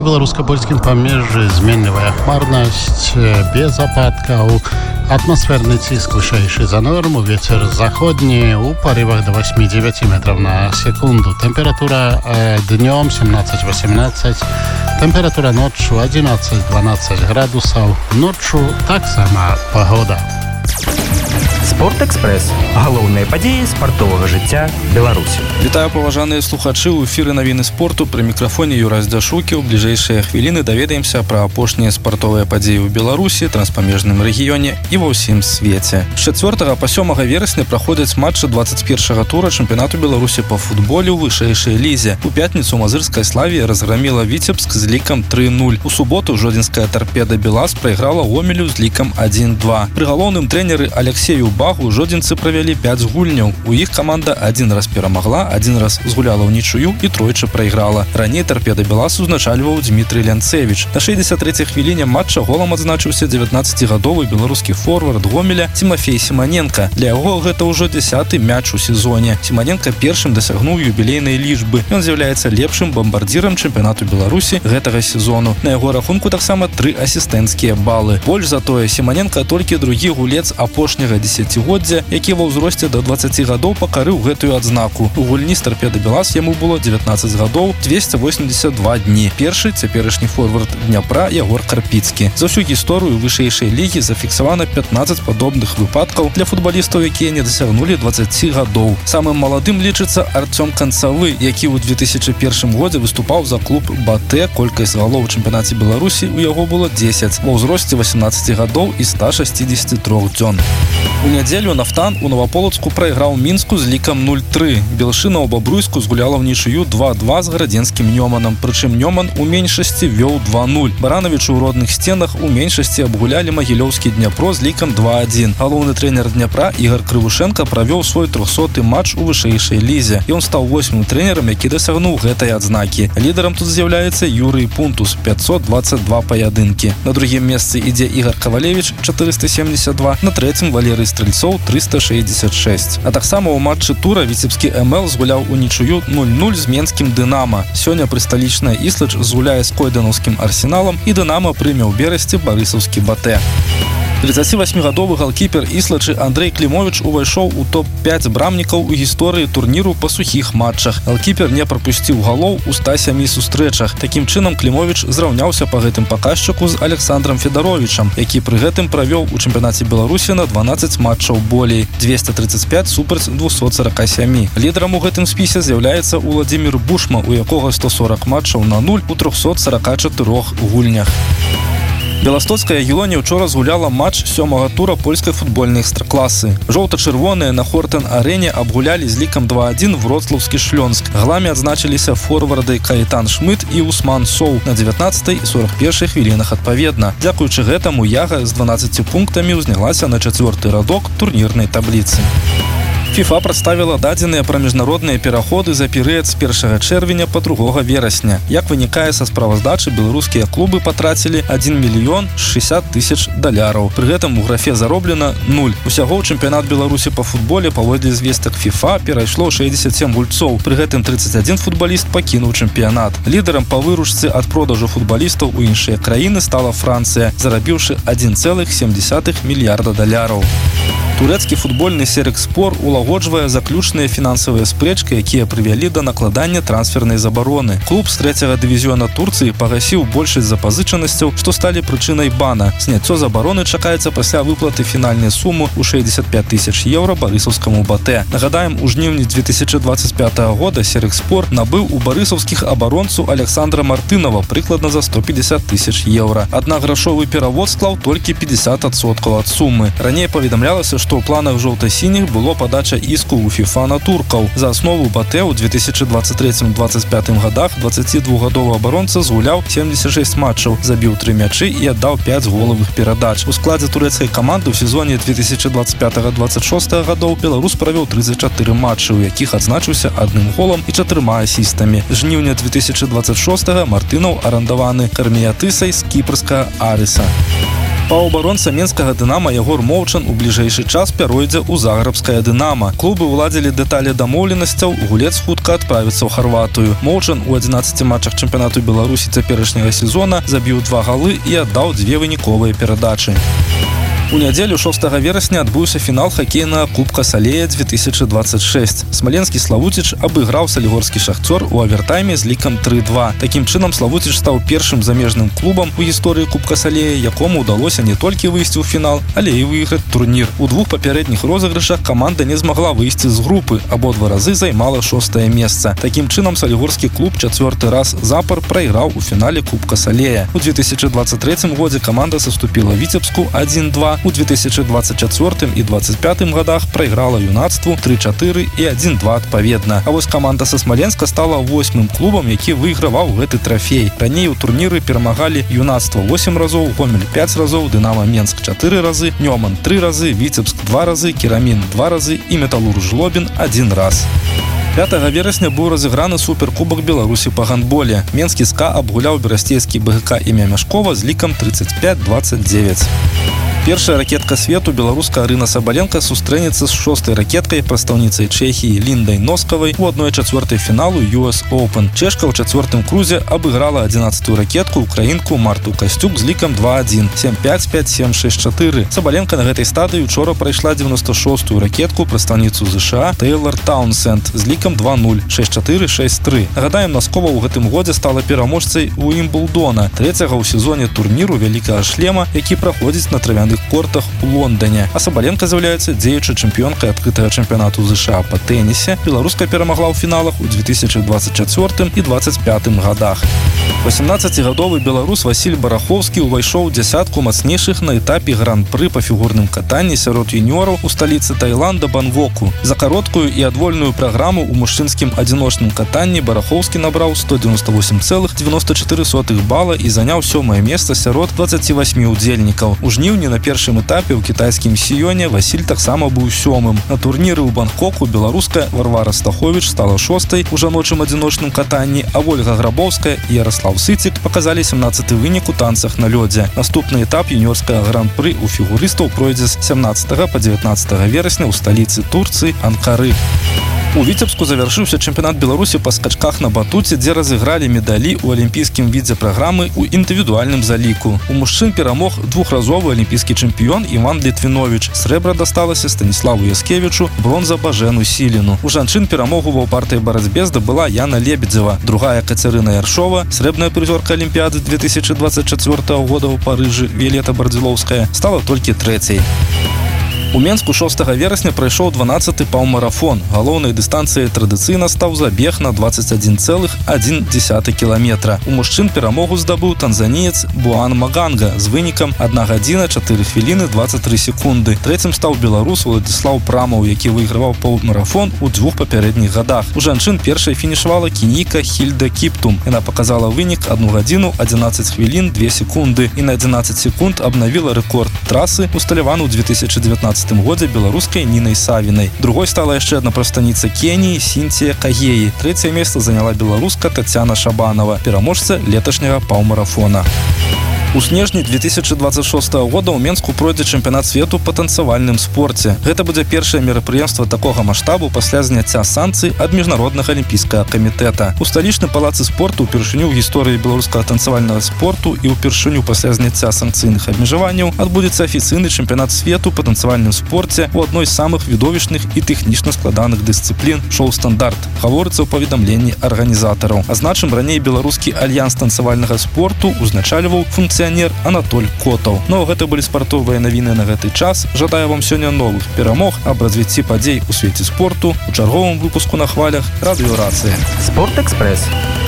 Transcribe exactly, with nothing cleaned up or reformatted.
Беларуска-польскім памежжы зменлівая хмарнасць, без ападкаў, атмасферны ціск вышэйшы за норму, вецер заходні у парывах до восьми-девяти метров на секунду. Тэмпература днём семнадцать-восемнадцать, тэмпература ноччу одиннадцать-дванадцать градусаў, ноччу таксама пагода. Спортэкспрэс. Галоўныя падзеі спартовага жыцця Беларусі. Вітаю, паважаныя слухачы, у эфіры навіны спорту, пры мікрафоне Юрась Дашукі. У бліжэйшыя хвіліны даведаемся пра апошнія спартовыя падзеі ў Беларусі, транспамежным рэгіёне і ва ўсім свеце. З чацвёртага па сёмага верасня праходзяць матчы двадцать першага тура чэмпіянату Беларусі па футболе ў вышэйшай лізе. У пятніцу мазырская Славія разграміла Віцебск з лікам тры нуль. У суботу жодзінская Тарпеда Белас прайграла Гомелю з лікам адзін два. Пры галоўным трэнеры Алексею Багу жодзінцы правялі пяць гульняў. У іх каманда адзін раз перамагла, адзін раз згуляла ў нічыю і тройчы прайграла. Раней Тарпеда Белас узначальваў Дмітрый Лянцевіч. На шэсцьдзесят трэцяй хвіліне матча голам адзначыўся дзевятнаццацігадовы беларускі форвард Гомеля Тимофей Сіманенка. Для яго гэта ўжо дзясяты мяч у сезоне. Сіманенка першым дасягнуў юбілейнай лічбы. Ён з'яўляецца лепшым бамбардзірам чэмпіянату Беларусі гэтага сезону. На яго рахунку таксама тры асістэнцкія балы. Больш за тое, Сіманенка толькі другі гулец апошняга дзесяцігоддзя, які ва ўзросце до дваццаці гадоў пакарыў гэтую адзнаку. У гульні з Тарпеда Белас яму было дзевятнаццаць гадоў, двесце восемьдесят два дні. Першы цяперашні форвард Дняпра Ягор Карпіцкі. За ўсю гісторыю вышэйшай лігі зафіксавана пятнаццаць падобных выпадкаў для футбалістаў, якія не дасягнулі дваццаці гадоў. Самым маладым лічыцца Артём Канцавы, які ў две тысячы першым годзе выступаў за клуб БАТЭ. Колькасць галоў у чэмпіянаце Беларусі у яго было дзесяць, ва ўзросце восемнаццаці гадоў і ста шэсцідзесяці трох дзён. У нядзелю Нафтан у Новаполацку прайграў Мінску з лікам нуль тры. Белшына ў Бабруйску згуляла ў нічыю два два з гарадзенскім Нёманам. Прычым Нёман у меншасці вёў два нуль. Баранавічы ў родных сценах у меншасці абгулялі магілёўскі Дняпро з лікам два адзін. Галоўны трэнер Дняпра Ігор Крывушенка правёў свой трохсоты матч у вышэйшай лізе. Ён стаў восьмым трэнерам, які дасягнуў гэтай адзнакі. Лідарам тут з'яўляецца Юрый Пунтус, пятьсот двадцать два паядынкі. На другім месцы ідзе Ігор Кавалевіч, четыреста семьдесят два, на трэцім Валерый Стрельцоў, триста шэсцьдесят шесть. А таксама ў матчы тура віцебскі МЛ згуляў у нічыю нуль нуль з менскім Дынама. Сёння прысталічная Іслач згуляе з койданаўскім Арсеналам і Дынама прыме ў Берасці барысаўскі БАТЭ. тридцативосьмигадовы галкіпер Іслачы Андрей Клімовіч увайшоў у топ пяць брамнікаў у гісторыі турніру па сухіх матчах. Галкіпер не прапусціў галоў у ста сямі сустрэчах. Такім чынам Клімовіч зраўняўся па гэтым паказчыку з Александром Федаровічам, які пры гэтым правёў у чэмпіянаце Беларусі на дванаццаць матчаў болей, двести тридцать пять супраць двухсот сорока семи. Лідарам у гэтым спісе з'яўляецца Уладзімір Бушма, у якога сто сорок матчаў на нуль у трохсот сорока чатырох гульнях. Беластоцкая Елоня учора згуляла матч сёмага тура польскай футбольнай экстракласы. Жоўта-чырвоныя на Хортен-арэне абгулялі з лікам два адзін вроцлаўскі Шлёнск. Гламі адзначыліся форварды Каэтан Шмыт і Усман Соу на дзевятнаццатай і сорок першай хвілінах адпаведна. Дзякуючы гэтаму Яга з дванаццаццю пунктамі ўзнялася на чацвёрты радок турнірнай табліцы. ФІФА прадставіла дадзеныя пра міжнародныя пераходы за перыяд з першага чэрвеня па другога верасня. Як вынікае са справаздачы, беларускія клубы патрацілі адзін мільён шэсцьдзесят тысяч даляраў. Пры гэтым у графе зароблена нуль. Усяго ў чэмпіянат Беларусі па футболе паводле звестак ФІФА перайшло шэсцьдзесят сем гульцоў. Пры гэтым тридцать один футбаліст пакінуў чэмпіянат. Лідарам па выручцы ад продажу футбалістаў у іншыя краіны стала Францыя, зарабіўшы адзін цэлых сем дзесятых мільярда даляраў. Турэцкі футбольны Серекспор улагоджвае заключныя фінансавыя спрэчкі, якія прывялі да накладання трансфернай забароны. Клуб з трэцяга дывізіёна Турцыі пагасіў большасць запазычанасцяў, што сталі прычынай бана. Зняццё забароны чакаецца пасля выплаты фінальнай сумы ў шэсцьдесят пять тысяч еўра барысаўскаму БАТЭ. Нагадаем, у жніўні две тысячи двадцать пятага года Серекспор набыў у барысаўскіх абаронцу Александра Мартынова прыкладна за сто пятьдесят тысяч еўра. Аднак грашовы перавод склаў толькі пятьдесят адсоткаў ад сумы. Раней паведамлялася, што ў планах жоўта-сініх было падача іску ў ФІФА на туркаў. За аснову БАТЭ ў две тысячи двадцать третьем — двадцать пятым годах дваццацідвухгадовы абаронца згуляў семьдесят шесть матчаў, забіў тры мячы і аддаў пять голавых перадач. У складзе турэцкай каманды ў сезоне две тысячи двадцать пятого — двадцать шестого гадоў беларус правёў тридцать четыре матчы, у якіх адзначыўся адным голам і чатырма асістамі. З жніўня две тысячи двадцать шестого Мартынаў арандаваны Карміятысай з кіпрскага Арыса. Паўабаронца менскага «Дынама» Ягор Моўчан у бліжэйшы час пяройдзе ў загарабскае «Дынама». Клубы ўладзілі дэталі дамоўленасцяў, гулец хутка адправіцца ў Харватыю. Моўчан у адзінаццаці матчах чэмпіянату Беларусі цяперашняга сезона забіў два галы і аддаў дзве выніковыя перадачы. У нядзелю шостага верасня адбыўся фінал хакейнага кубка Салея две тысячи двадцать шесть. Смаленскі «Славутіч» абыграў салігорскі «Шахцёр» у авертайме з лікам тры два. Такім чынам «Славутіч» стаў першым замежным клубам у гісторыі кубка Салея, якому ўдалося не толькі выйсці ў фінал, але і выйграць турнір. У двух папярэдніх розыгрышах каманда не змагла выйсці з групы, абодва разы займала шостае месца. Такім чынам салігорскі клуб чацвёрты раз запар прайграў у фінале кубка Салея. У две тысячи двадцать третьем годзе каманда саступіла Віцебску адзін два. У две тысячи двадцать четвёртым і двадцать пятым годах прайграла юнацтву тры чатыры і адзін два адпаведна. А вось каманда са Смаленска стала восьмым клубам, які выйграваў гэты трафей. Раней у турніры перамагалі юнацтва восемь разоў, Гомель пяць разоў, Дынамо Менск чатыры разы, Нёман тры разы, Віцебск два разы, Керамін два разы і Металлург Жлобін адзін раз. пятага верасня быў разыграны суперкубак Беларусі па гандболе. Менскі СКА абгуляў берасцейскі БГК імя Мяшкова з лікам тридцать пять двадцать девять. Першая ракетка свету, беларуска Арына Сабаленка, сустрэнецца з шостай ракеткай, прадстаўніцай Чэхіі Ліндай Носкавай у адной чацвёртай фіналу ю эс Open. Чэшка ў чацвёртым крузе абыграла адзінаццатую ракетку украінку Марту Касцюк з лікам два адзін, сем пять пять сем шесть чатыры. Сабаленка на гэтай стадыі учора прайшла дзевяносто шостую ракетку прадстаўніцу ЗША Тэйлар Таунсенд з лікам два нуль, шесть чатыры, шесть тры. Нагадаем, Носкова ў гэтым годзе стала пераможцай Уімблдона, трэцяга ў сезоне турніру вялікага шлема, які праходзіць на травяных кортах у Лондоне. А Сабаленка з'яўляецца дзеючай чэмпіёнкай адкрытага чэмпіянату ЗША па тэнісе. Беларуска перамагла ў фіналах у две тысячи двадцать четвёртым і двадцать пятым годах. восемнаццацігадовы беларус Васіль Барахоўскі ўвайшоў у дзясятку мацнейшых на этапе гран-пры па фігурным катанні сярод юніёраў у сталіцы Таіланда Бангкоку. За кароткую і адвольную праграму ў мужчынскім адзіночным катанні Барахоўскі набраў сто девяносто восемь целых девяносто четыре сотых бала і заняў сёмае месца сярод двадцати восьми удзельнікаў. У жніўні на першым этапе ў кітайскім Сіёне Васіль таксама быў сёмым. На турніры ў Бангкоку беларуска Варвара Стаховіч стала шостай у жаночым адзіночным катанні, а Ольга Грабовская і Ярослав Сыцік паказалі сямнаццаты вынік у танцах на лёдзе. Наступны этап юніёрскага гран-пры ў фігурыстаў пройдзе з сямнаццатага па дзевятнаццатае верасня ў сталіцы Турцыі Анкары. У Віцебску завяршыўся чэмпіянат Беларусі па скачках на батуце, дзе разыгралі медалі ў алімпійскім відзе праграмы ў індывідуальным заліку. У мужчын перамог двухразовы алімпійскі чэмпіён Іван Літвіновіч. Срэбра дасталася Станіславу Яскевічу, бронза Бажэну Сіліну. У жанчын перамогу ва ўпартай барацьбе здабыла Яна Лебедзева, другая Кацярына Яршова, срэбная прызёрка Алімпіяды две тысячи двадцать четвёртага года ў Парыжы Віялета Бардзілоўская стала толькі трэцяй. У Менску шостага верасня прайшоў дванаццаты паўмарафон. Галоўнай дыстанцыяй традыцыйна стаў забег на двадцать один целых одна десятая кіламетра. У мужчын перамогу здабыў танзаніец Буан Маганга з вынікам адна гадзіна чатыры хвіліны двадцать тры секунды. Трэцім стаў беларус Уладзіслаў Прамаў, які выйграваў паўмарафон у двух папярэдніх гадах. У жанчын першай фінішавала кенійка Хільда Кіптум. Яна паказала вынік адну гадзіну адзінаццаць хвілін две секунды і на адзінаццаць секунд абнавіла рэкорд трасы, усталяваны ў две тысячи девятнадцатым годзе беларускай Нінай Савінай. Другой стала яшчэ адна прадстаўніца Кеніі Сінція Кагеі. Трэцяе месца заняла беларуска Тацяна Шабанова, пераможца леташняга паўмарафона. У снежні две тысячи двадцать шостага года ў Менску пройдзе чэмпіянат свету па танцавальным спорце. Гэта будзе першае мерапрыемства такога маштабу пасля зняцця санкцый ад міжнароднага алімпійскага камітэта. У сталічным палацы спорту ўпершыню ў гісторыі беларускага танцавальнага спорту і ўпершыню пасля зняцця санкцыйных абмежаванняў адбудзецца афіцыйны чэмпіянат свету па танцавальным спорце ў адной з самых відовішчных і тэхнічна складаных дысцыплін шоу-стандарт, гаворыцца ў паведамленні арганізатараў. Азначым, раней беларускі альянс танцавальнага спорту узначальваў функцыянер Анатоль Котаў. Ну, гэта былі спартовыя навіны на гэты час. Жадаю вам сёння новых перамог аб развіцці падзей у свеце спорту у чарговым выпуску на хвалях радыёрацыі. Спорт-экспрэс.